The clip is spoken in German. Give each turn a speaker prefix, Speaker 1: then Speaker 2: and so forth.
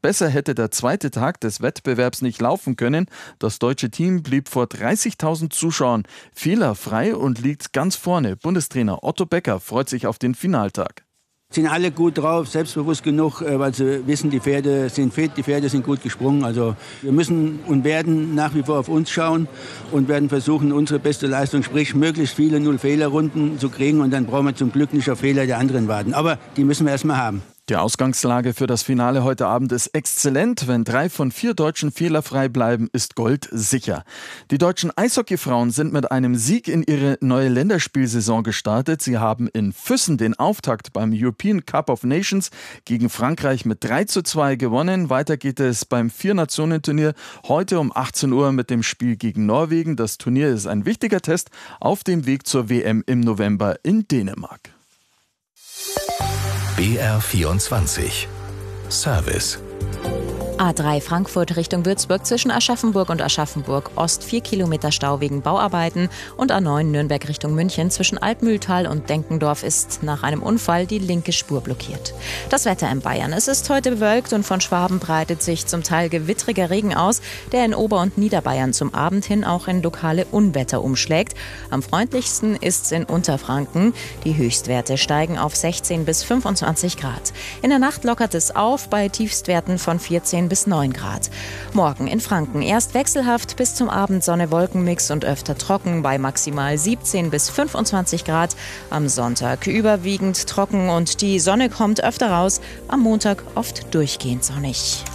Speaker 1: besser hätte der zweite Tag des Wettbewerbs nicht laufen können. Das deutsche Team blieb vor 30.000 Zuschauern fehlerfrei und liegt ganz vorne. Bundestrainer Otto Becker freut sich auf den Finaltag.
Speaker 2: Sind alle gut drauf, selbstbewusst genug, weil sie wissen, die Pferde sind fit, die Pferde sind gut gesprungen. Also wir müssen und werden nach wie vor auf uns schauen und werden versuchen, unsere beste Leistung, sprich möglichst viele Null-Fehler-Runden zu kriegen. Und dann brauchen wir zum Glück nicht auf Fehler der anderen warten. Aber die müssen wir erstmal haben.
Speaker 1: Die Ausgangslage für das Finale heute Abend ist exzellent. Wenn 3 von 4 Deutschen fehlerfrei bleiben, ist Gold sicher. Die deutschen Eishockeyfrauen sind mit einem Sieg in ihre neue Länderspielsaison gestartet. Sie haben in Füssen den Auftakt beim European Cup of Nations gegen Frankreich mit 3:2 gewonnen. Weiter geht es beim 4-Nationen-Turnier heute um 18 Uhr mit dem Spiel gegen Norwegen. Das Turnier ist ein wichtiger Test auf dem Weg zur WM im November in Dänemark.
Speaker 3: BR24 Service.
Speaker 4: A3 Frankfurt Richtung Würzburg zwischen Aschaffenburg und Aschaffenburg Ost 4 Kilometer Stau wegen Bauarbeiten und A9 Nürnberg Richtung München zwischen Altmühltal und Denkendorf ist nach einem Unfall die linke Spur blockiert. Das Wetter in Bayern. Es ist heute bewölkt und von Schwaben breitet sich zum Teil gewittriger Regen aus, der in Ober- und Niederbayern zum Abend hin auch in lokale Unwetter umschlägt. Am freundlichsten ist es in Unterfranken. Die Höchstwerte steigen auf 16 bis 25 Grad. In der Nacht lockert es auf bei Tiefstwerten von 14 bis 9 Grad. Morgen in Franken erst wechselhaft, bis zum Abend Sonne-Wolken-Mix und öfter trocken bei maximal 17 bis 25 Grad. Am Sonntag überwiegend trocken und die Sonne kommt öfter raus. Am Montag oft durchgehend sonnig.